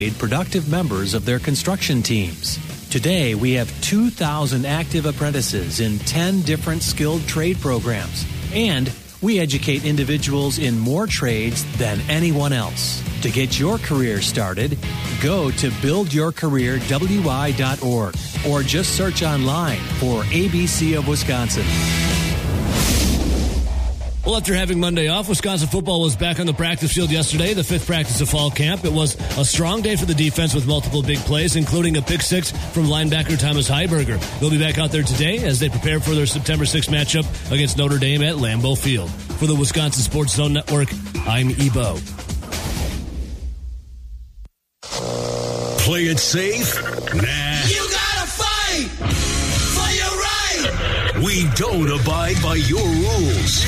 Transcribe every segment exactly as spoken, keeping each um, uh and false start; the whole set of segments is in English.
productive members of their construction teams. Today, we have two thousand active apprentices in ten different skilled trade programs, and we educate individuals in more trades than anyone else. To get your career started, go to build your career w i dot org or just search online for A B C of Wisconsin. Well, after having Monday off, Wisconsin football was back on the practice field yesterday, the fifth practice of fall camp. It was a strong day for the defense with multiple big plays, including a pick six from linebacker Thomas Heiberger. They'll be back out there today as they prepare for their September sixth matchup against Notre Dame at Lambeau Field. For the Wisconsin Sports Zone Network, I'm Ebo. Play it safe? Nah. You gotta fight for your right. We don't abide by your rules.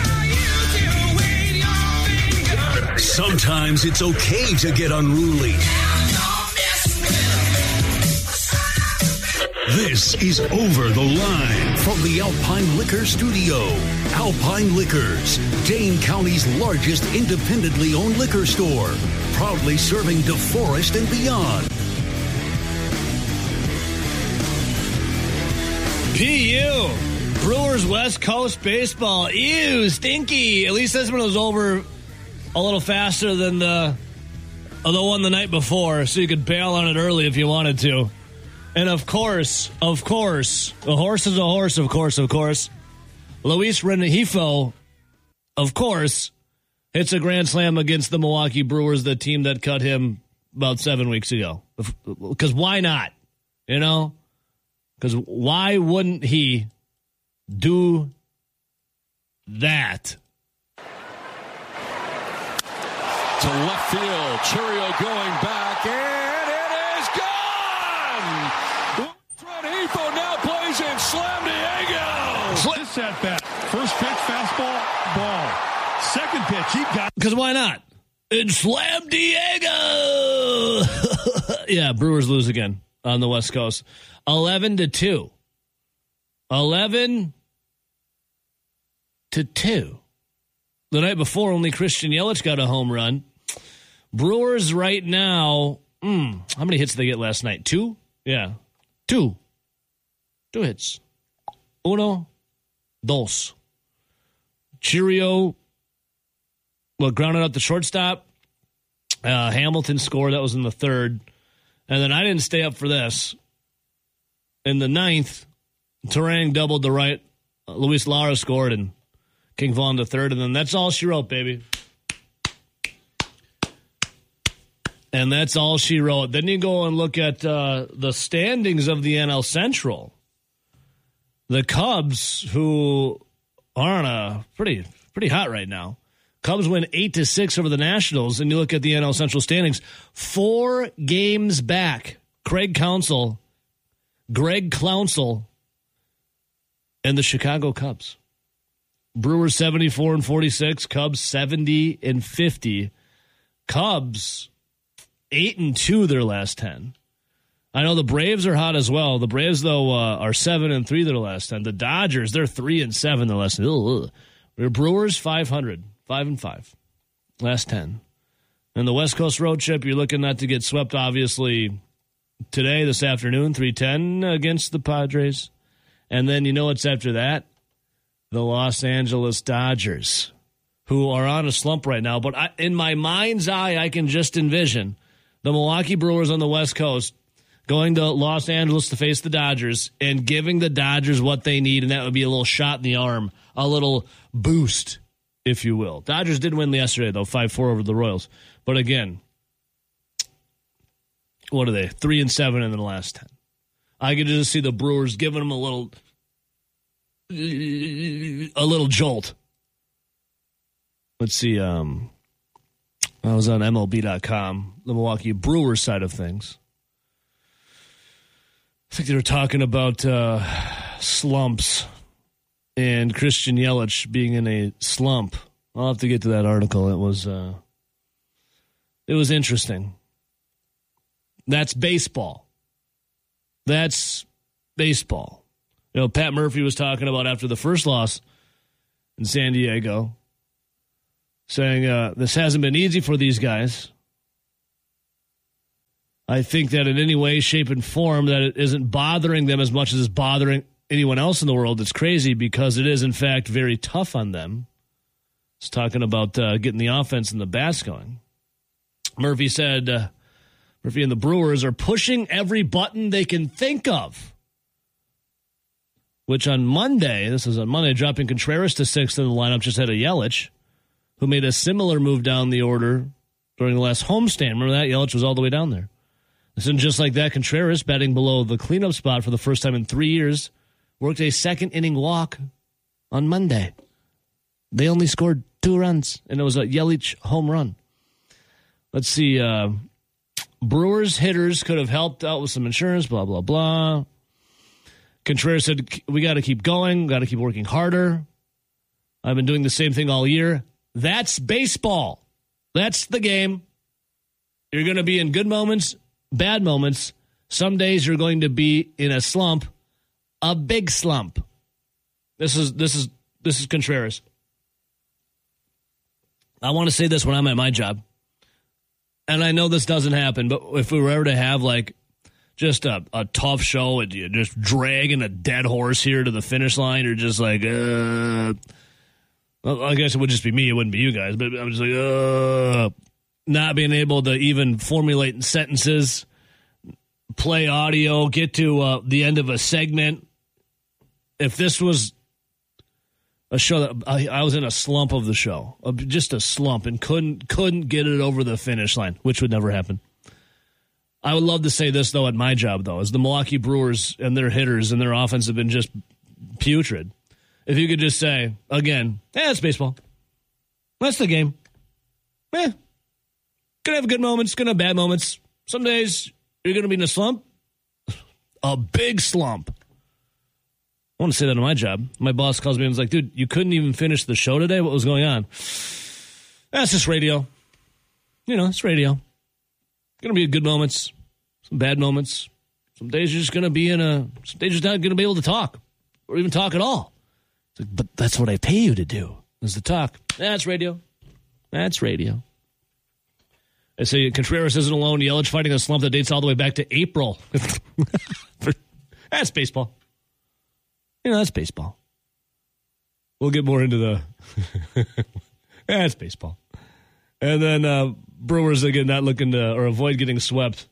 Sometimes it's okay to get unruly. This is Over the Line from the Alpine Liquor Studio. Alpine Liquors, Dane County's largest independently owned liquor store. Proudly serving DeForest and beyond. P U, Brewers West Coast Baseball. Ew, stinky. At least this one was over a little faster than the, uh, the one the night before, so you could bail on it early if you wanted to. And of course, of course, a horse is a horse, of course, of course. Luis Rengifo, of course, hits a grand slam against the Milwaukee Brewers, the team that cut him about seven weeks ago. Because why not? You know? Because why wouldn't he do that? To left field, Chourio going back, and it is gone! Rengifo now plays in Slam Diego! This at bat, first pitch, fastball, ball. Second pitch, he got... Because why not? It's Slam Diego! Yeah, Brewers lose again on the West Coast. eleven to two. eleven to two. The night before, only Christian Yelich got a home run. Brewers right now, mm, how many hits did they get last night? Two? Yeah. Two. Two hits. Uno, dos. Chourio, well, grounded out the shortstop. Uh, Hamilton scored. That was in the third. And then I didn't stay up for this. In the ninth, Turang doubled the right. Uh, Luis Lara scored, and King Vaughn the third. And then that's all she wrote, baby. And that's all she wrote. Then you go and look at uh, the standings of the N L Central. The Cubs, who are on a pretty pretty hot right now. Cubs win eight to six over the Nationals, and you look at the N L Central standings, four games back. Craig Counsell, Greg Clounsell, and the Chicago Cubs. Brewers seventy-four and forty-six, Cubs seventy and fifty. Cubs eight and two their last ten. I know the Braves are hot as well. The Braves, though, uh, are seven and three their last ten. The Dodgers, they're three and seven their last ten. Ugh. The Brewers five hundred, five and five, last ten. And the West Coast road trip, you're looking not to get swept, obviously, today, this afternoon, three ten against the Padres. And then you know what's after that? The Los Angeles Dodgers, who are on a slump right now. But I, in my mind's eye, I can just envision the Milwaukee Brewers on the West Coast going to Los Angeles to face the Dodgers and giving the Dodgers what they need, and that would be a little shot in the arm, a little boost, if you will. Dodgers did win yesterday, though, five four over the Royals. But again, what are they? Three and seven in the last ten. I could just see the Brewers giving them a little, a little jolt. Let's see. Um, I was on M L B dot com, the Milwaukee Brewers side of things. I think they were talking about uh, slumps and Christian Yelich being in a slump. I'll have to get to that article. It was, uh, it was interesting. That's baseball. That's baseball. You know, Pat Murphy was talking about after the first loss in San Diego, saying uh, this hasn't been easy for these guys. I think that in any way, shape, and form that it isn't bothering them as much as it's bothering anyone else in the world. It's crazy because it is, in fact, very tough on them. It's talking about uh, getting the offense and the bats going. Murphy said, uh, Murphy and the Brewers are pushing every button they can think of. Which on Monday, this is on Monday, dropping Contreras to sixth in the lineup, just had a Yelich, who made a similar move down the order during the last homestand. Remember that? Yelich was all the way down there. And just like that, Contreras, batting below the cleanup spot for the first time in three years, worked a second inning walk on Monday. They only scored two runs, and it was a Yelich home run. Let's see. Uh, Brewers hitters could have helped out with some insurance, blah, blah, blah. Contreras said, we got to keep going, got to keep working harder. I've been doing the same thing all year. That's baseball. That's the game. You're going to be in good moments, bad moments. Some days you're going to be in a slump, a big slump. This is this is this is Contreras. I want to say this when I'm at my job. And I know this doesn't happen, but if we were ever to have like just a, a tough show and you're just dragging a dead horse here to the finish line, you're just like, uh, well, I guess it would just be me. It wouldn't be you guys, but I'm just like, uh, not being able to even formulate sentences, play audio, get to uh, the end of a segment. If this was a show that I, I was in a slump of the show, just a slump, and couldn't couldn't get it over the finish line, which would never happen. I would love to say this, though, at my job, though, as the Milwaukee Brewers and their hitters and their offense have been just putrid. If you could just say, again, eh, it's baseball. That's the game. Eh. Gonna have good moments, gonna have bad moments. Some days you're gonna be in a slump. A big slump. I want to say that on my job. My boss calls me and was like, dude, you couldn't even finish the show today? What was going on? That's just radio. You know, it's radio. Going to be good moments, some bad moments. Some days you're just going to be in a, some days you're not going to be able to talk or even talk at all. It's like, but that's what I pay you to do, is to talk. That's radio. That's radio. I say Contreras isn't alone. Yelich fighting a slump that dates all the way back to April. That's baseball. You know, that's baseball. We'll get more into the... That's baseball. And then uh, Brewers, again, not looking to or avoid getting swept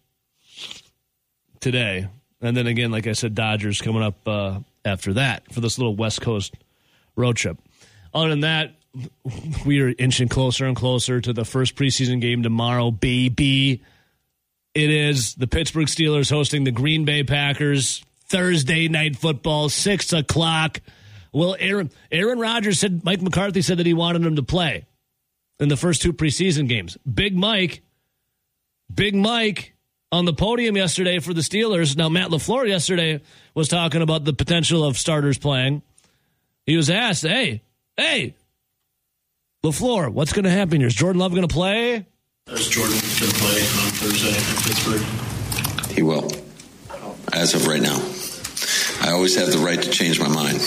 today. And then again, like I said, Dodgers coming up uh, after that for this little West Coast road trip. Other than that, we are inching closer and closer to the first preseason game tomorrow, baby. It is the Pittsburgh Steelers hosting the Green Bay Packers. Thursday night football, six o'clock. Well, Aaron Aaron Rodgers said, Mike McCarthy said that he wanted him to play in the first two preseason games. Big Mike, Big Mike on the podium yesterday for the Steelers. Now, Matt LaFleur yesterday was talking about the potential of starters playing. He was asked, hey, hey, LaFleur, what's going to happen here? Is Jordan Love going to play? Is Jordan going to play on Thursday in Pittsburgh? He will, as of right now. I always have the right to change my mind.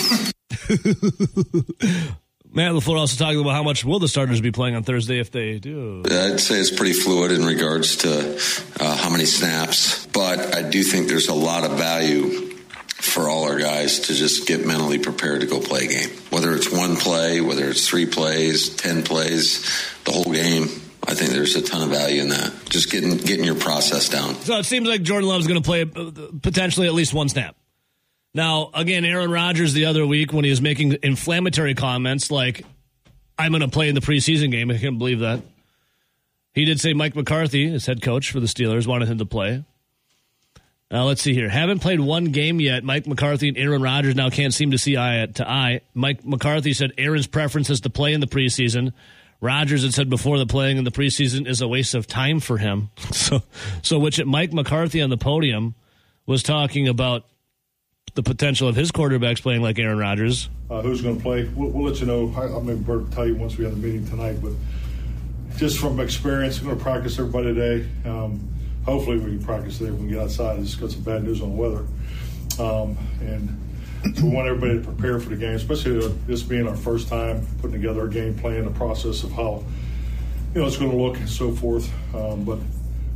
Matt LaFleur also talking about how much will the starters be playing on Thursday if they do. I'd say it's pretty fluid in regards to uh, how many snaps, but I do think there's a lot of value for all our guys to just get mentally prepared to go play a game. Whether it's one play, whether it's three plays, ten plays, the whole game. I think there's a ton of value in that. Just getting getting your process down. So it seems like Jordan Love's going to play potentially at least one snap. Now, again, Aaron Rodgers the other week when he was making inflammatory comments like, I'm going to play in the preseason game. I can't believe that. He did say Mike McCarthy, his head coach for the Steelers, wanted him to play. Now, let's see here. Haven't played one game yet. Mike McCarthy and Aaron Rodgers now can't seem to see eye to eye. Mike McCarthy said Aaron's preference is to play in the preseason. Rodgers had said before that playing in the preseason is a waste of time for him. So, so which Mike McCarthy on the podium was talking about the potential of his quarterbacks playing like Aaron Rodgers. Uh, who's going to play? We'll, we'll let you know. I, I'm going to tell you once we have the meeting tonight. But just from experience, we're going to practice everybody today. Um, hopefully we can practice today when we get outside. I just got some bad news on the weather. Um, and so we want everybody to prepare for the game, especially this being our first time putting together a game plan, the process of how you know it's going to look and so forth. Um, but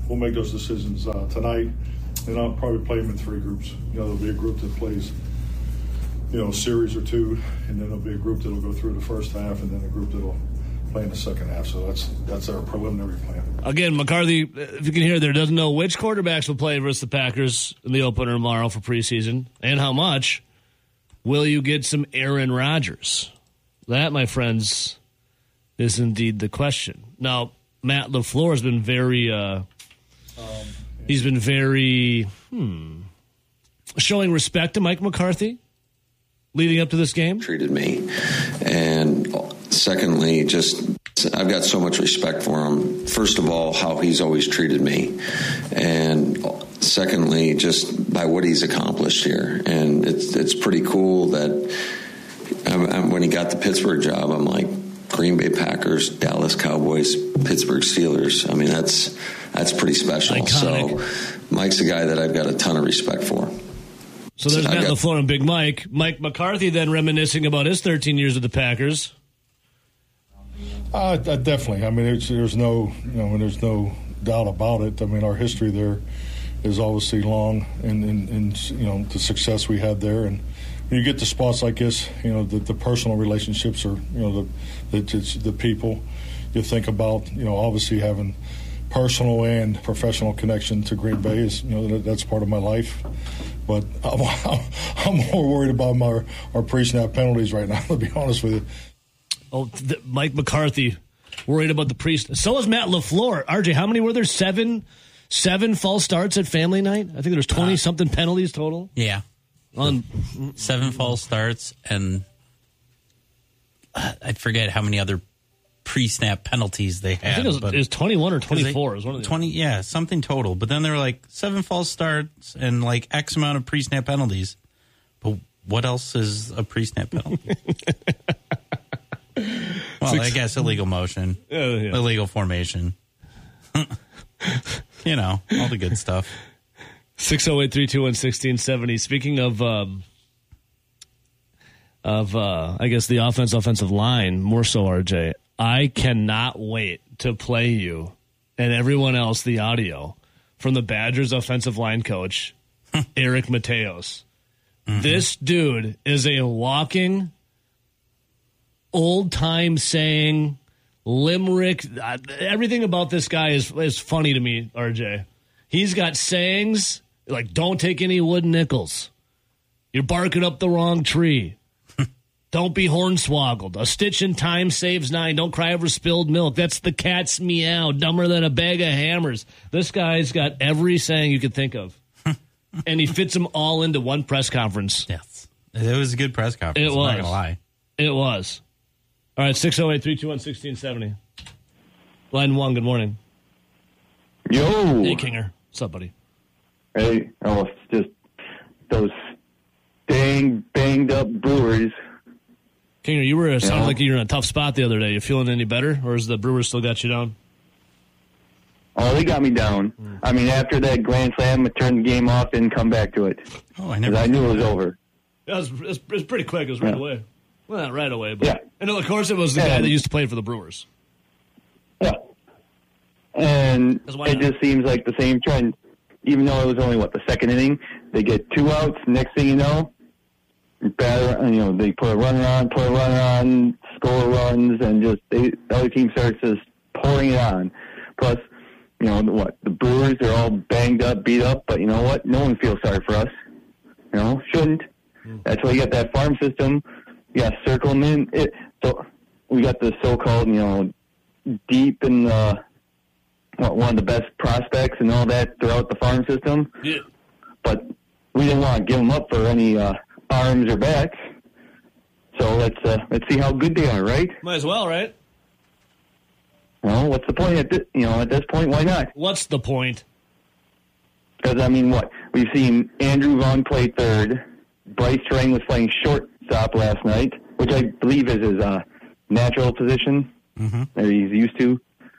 we'll make those decisions uh, tonight, and I'll probably play them in three groups. You know, there'll be a group that plays, you know, a series or two, and then there'll be a group that'll go through the first half, and then a group that'll play in the second half. So that's that's our preliminary plan. Again, McCarthy, if you can hear there, doesn't know which quarterbacks will play versus the Packers in the opener tomorrow for preseason, and how much. Will you get some Aaron Rodgers? That, my friends, is indeed the question. Now, Matt LaFleur has been very, uh, um, he's been very, hmm, showing respect to Mike McCarthy leading up to this game. Treated me. And secondly, just I've got so much respect for him. First of all, how he's always treated me. And secondly, just by what he's accomplished here. And it's it's pretty cool that I'm, I'm, when he got the Pittsburgh job, I'm like, Green Bay Packers, Dallas Cowboys, Pittsburgh Steelers. I mean, that's that's pretty special. Iconic. So Mike's a guy that I've got a ton of respect for. So there's So Matt I've got- LaFleur and Big Mike. Mike McCarthy then reminiscing about his thirteen years with the Packers. Uh, definitely. I mean, it's, there's no, you know, there's no doubt about it. I mean, our history there is obviously long, and, and, and you know, the success we had there. And when you get to spots like this, you know, the, the personal relationships are, you know, the the, it's the people. You think about, you know, obviously having personal and professional connection to Green Bay is, you know, that, that's part of my life. But I'm, I'm more worried about my our pre-snap penalties right now, to be honest with you. Oh, th- Mike McCarthy worried about the priest. So is Matt LaFleur. R J, how many were there? Seven, seven false starts at family night? I think there was twenty-something uh, penalties total. Yeah. On Seven false starts, and uh, I forget how many other pre-snap penalties they had. I think it was, but it was twenty-one or twenty-four. They, it was one of the twenty, yeah, something total. But then there were like seven false starts and like X amount of pre-snap penalties. But what else is a pre-snap penalty? Well, I guess illegal motion, uh, yeah. illegal formation. You know, all the good stuff. six oh eight, three two one, one six seven oh. Speaking of, um, of uh, I guess, the offense, offensive line, more so, R J, I cannot wait to play you and everyone else the audio from the Badgers offensive line coach, Eric Mateos. Mm-hmm. This dude is a walking, old-time saying, limerick. Uh, everything about this guy is, is funny to me, R J. He's got sayings like, don't take any wooden nickels. You're barking up the wrong tree. Don't be hornswoggled. A stitch in time saves nine. Don't cry over spilled milk. That's the cat's meow. Dumber than a bag of hammers. This guy's got every saying you could think of. And he fits them all into one press conference. Yes. It was a good press conference. It I'm was. not going to lie. It was. All right, six oh eight, three two one, one six seven oh. Line one, good morning. Yo. Hey, Kinger. What's up, buddy? Hey, oh, it's just those dang, banged up Brewers. Kinger, you were sounding Yeah. like you were in a tough spot the other day. You feeling any better, or is the Brewers still got you down? Oh, they got me down. Mm. I mean, after that grand slam, I turned the game off and come back to it. Oh, I never. I knew it was over. Yeah, it, was, it, was, it was pretty quick. It was right yeah. away. Well, not right away, but yeah. And of course, it was the yeah. guy that used to play for the Brewers. Yeah, and it just seems like the same trend. Even though it was only what the second inning, they get two outs. Next thing you know, batter, you know, they put a runner on, put a runner on, score runs, and just they, the other team starts just pouring it on. Plus, you know what? The Brewers are all banged up, beat up, but you know what? No one feels sorry for us. You know, shouldn't. Mm. That's why you got that farm system. You got circle them in. It, so we got the so-called, you know, deep in the, what, one of the best prospects and all that throughout the farm system. Yeah. But we didn't want to give them up for any uh, arms or backs. So let's uh, let's see how good they are, right? Might as well, right? Well, what's the point at this, you know, at this point? Why not? What's the point? Because, I mean, what? We've seen Andrew Vaughn play third. Bryce Terang was playing shortstop last night, which I believe is his uh, natural position mm-hmm. that he's used to.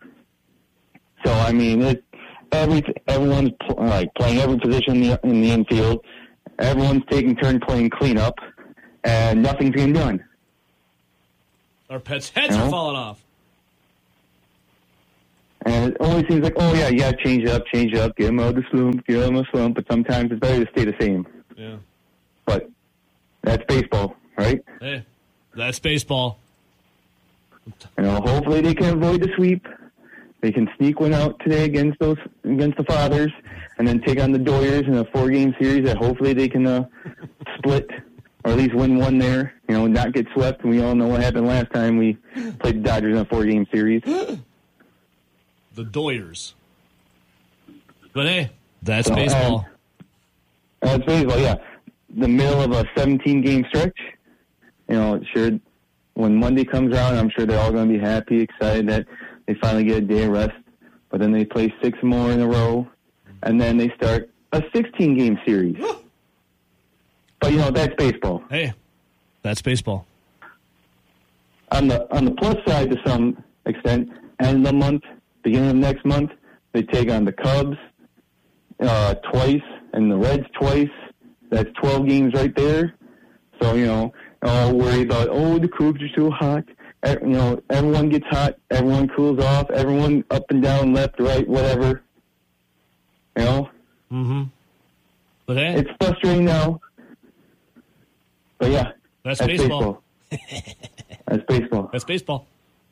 So, I mean, it, every, everyone's pl- like playing every position in the, in the infield. Everyone's taking turn playing cleanup, and nothing's getting done. Our pets' heads you know? are falling off. And it always seems like, oh, yeah, yeah, change it up, change it up, get them out of the slump, get them out of the slump. But sometimes it's better to stay the same. Yeah. But that's baseball, right? Hey, that's baseball. You know, hopefully they can avoid the sweep. They can sneak one out today against those against the Fathers, and then take on the Doyers in a four-game series that hopefully they can uh, split or at least win one there. You know, not get swept. And we all know what happened last time we played the Dodgers in a four-game series. The Doyers. But hey, that's so, baseball. Uh, that's baseball, yeah. The middle of a seventeen-game stretch. You know, sure, when Monday comes around, I'm sure they're all going to be happy, excited that they finally get a day of rest. But then they play six more in a row, and then they start a sixteen-game series. But, you know, that's baseball. Hey, that's baseball. On the on the plus side, to some extent, end of the month, beginning of next month, they take on the Cubs uh, twice and the Reds twice. That's twelve games right there. So, you know, all worried about, oh, the Cubs are so hot. You know, everyone gets hot. Everyone cools off. Everyone up and down, left, right, whatever. You know? Mm-hmm. But hey. It's frustrating now. But, yeah. That's, that's baseball. baseball. That's baseball. That's baseball.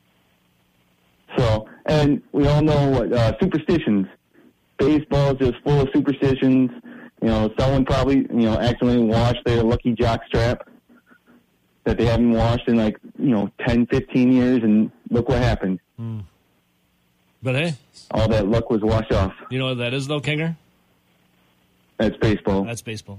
So, and we all know what uh, superstitions. Baseball is just full of superstitions. You know, someone probably, you know, accidentally washed their lucky jock strap that they haven't washed in like, you know, ten, fifteen years, and look what happened. Mm. But hey. All that luck was washed off. You know what that is, though, Kinger? That's baseball. That's baseball.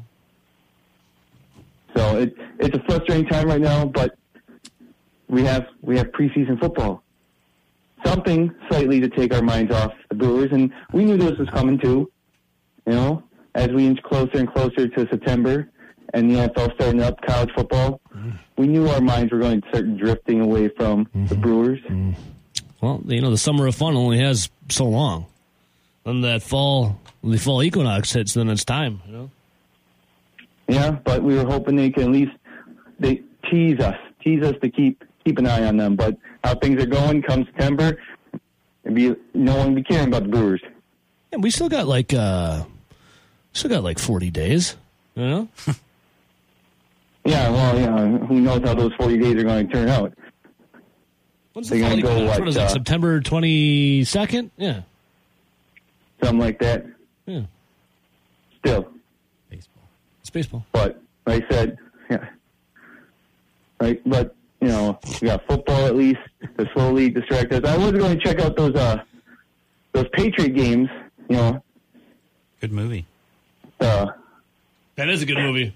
So it, it's a frustrating time right now, but we have we have preseason football. Something slightly to take our minds off the Brewers, and we knew this was coming too. You know, as we inch closer and closer to September, and the N F L starting up, college football, mm-hmm. we knew our minds were going to start drifting away from mm-hmm. the Brewers. Mm-hmm. Well, you know, the summer of fun only has so long. Then that fall, the fall equinox hits, then it's time. You know. Yeah, but we were hoping they can at least they tease us, tease us to keep keep an eye on them. But how things are going come September, it'd be no one would be caring about the Brewers. And we still got like uh, still got like forty days. You know. Yeah, well, yeah. Who knows how those forty days are going to turn out? When's the fall go, what, what is uh, it, September twenty-second? Yeah. Something like that. Yeah. Still. Baseball. It's baseball. But, like I said, yeah. Right, but, you know, we got football at least to slowly distract us. I was going to check out those, uh, those Patriot games, you know. Good movie. Uh, that is a good movie.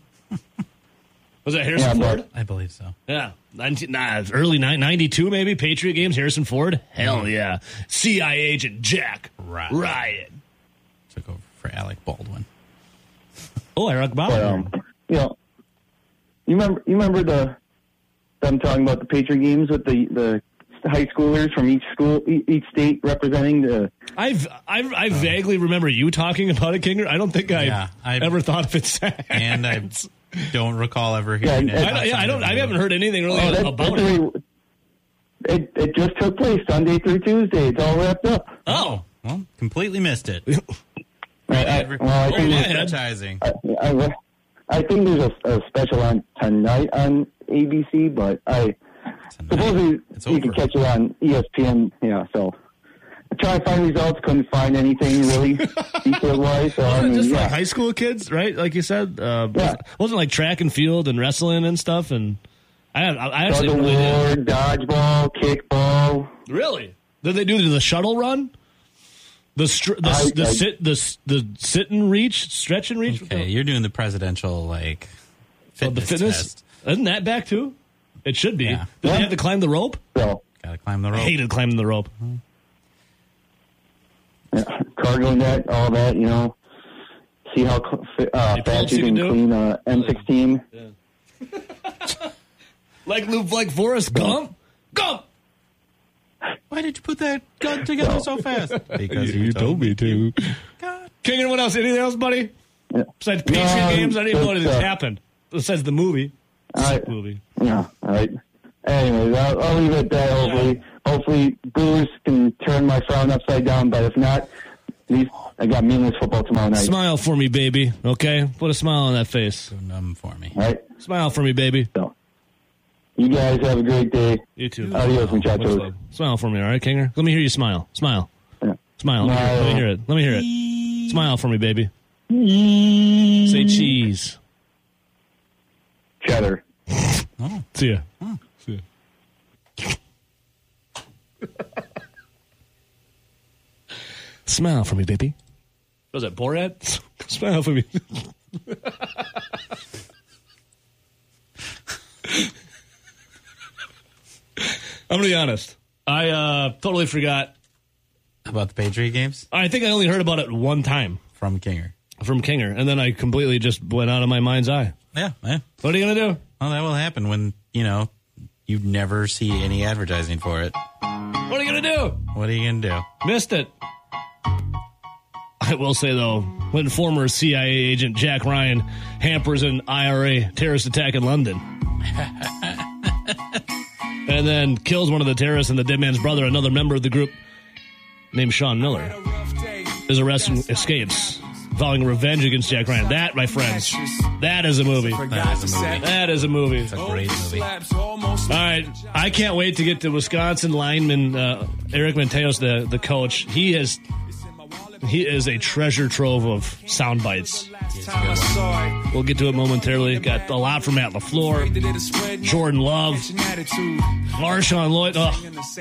Was that Harrison yeah, Ford? I believe so. Yeah. nineteen, nah, early ninety-two maybe, Patriot games, Harrison Ford? Hell mm. yeah. C I A agent Jack Ryan. Ryan. Took over for Alec Baldwin. Oh, Alec Baldwin. But, um, you know, you remember, you remember the them talking about the Patriot games with the, the high schoolers from each school, each state representing the... I've, I've, I vaguely remember you talking about it, Kinger. I don't think I yeah, ever thought of it. And I... don't recall ever hearing yeah, it. I, yeah, I don't. I haven't heard anything really oh, that, about it. it. It just took place Sunday through Tuesday. It's all wrapped up. Oh, well, completely missed it. I, I, well, I think advertising. I, I, I think there's a, a special on tonight on A B C, but I supposedly you can catch it on E S P N. Yeah, so. I tried to find results, couldn't find anything really detail-wise. So, wasn't I mean, it just yeah. like high school kids, right? Like you said, uh, yeah. wasn't like track and field and wrestling and stuff. And I, I actually really did. Dodgeball, kickball. Really? Did they do the shuttle run? The str- the I, the I, sit the the sit and reach, stretch and reach. Okay, you're doing the presidential like fitness, oh, the fitness test. Isn't that back too? It should be. Yeah. Did yeah. they have to climb the rope? So, gotta climb the rope. I hated climbing the rope. Mm-hmm. Yeah, cargo net, all that, you know. See how uh, fast you can, can clean uh, M sixteen. Yeah. like like Forrest Gump. Gump. Why did you put that gun together no. so fast? Because you, you told, told me to. God. King, what else? Anything else, buddy? Yeah. Besides Patriot no, games, I didn't even know anything uh, happened. Besides the movie. All right. Movie. Yeah. All right. Anyways, I'll, I'll leave it at that. Hopefully, hopefully Brewers can turn my frown upside down, but if not, at least I got meaningless football tomorrow night. Smile for me, baby, okay? Put a smile on that face. So numb for me. All right? Smile for me, baby. So, you guys have a great day. You too. Adios, muchachos. Smile for me, all right, Kinger? Let me hear you smile. Smile. Yeah. Smile. Let me, hear, let me hear it. Let me hear it. Smile for me, baby. Say cheese. Cheddar. Oh. See ya. Oh. See ya. Smile for me, baby. Was that Borat? Smile for me. I'm going to be honest. I uh, totally forgot. About the Patriot games? I think I only heard about it one time. From Kinger. From Kinger. And then I completely just went out of my mind's eye. Yeah, yeah. What are you going to do? Well, that will happen when, you know, you never see any advertising for it. What are you going to do? What are you going to do? Missed it. I will say, though, when former C I A agent Jack Ryan hampers an I R A terrorist attack in London and then kills one of the terrorists and the dead man's brother, another member of the group named Sean Miller, his arrest and escapes, vowing revenge against Jack Ryan. That, my friends, that is a movie. That is a movie. That is a movie. It's a great movie. All right, I can't wait to get to Wisconsin lineman uh, Eric Mateos, the, the coach. He has... He is a treasure trove of sound bites. We'll get to it momentarily. Got a lot from Matt LaFleur, Jordan Love, Marshawn Lloyd. Oh.